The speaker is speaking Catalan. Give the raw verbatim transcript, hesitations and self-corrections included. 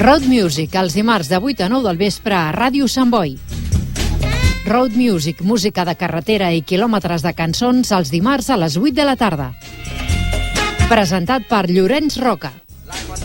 Road Music, els dimarts de vuit a nou del vespre a Ràdio Sant Boi. Road Music, música de carretera i quilòmetres de cançons els dimarts a les vuit de la tarda. Presentat per Llorenç Roca.